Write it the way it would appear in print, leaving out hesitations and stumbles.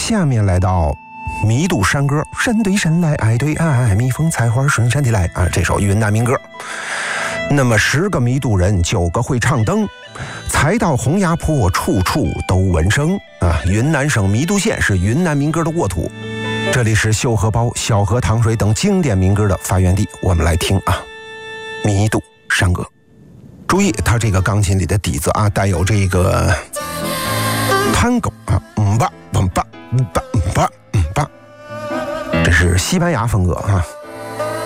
下面来到弥渡山歌，山对山来，爱对爱，蜜蜂采花顺山地来啊，这首云南民歌。那么10个弥渡人，9个会唱灯，才到洪崖坡，处处都闻声啊。云南省弥渡县是云南民歌的沃土，这里是秀荷包、小河淌水等经典民歌的发源地。我们来听啊，弥渡山歌。注意，它这个钢琴里的底子啊，带有这个探戈啊，吧，这是西班牙风格啊。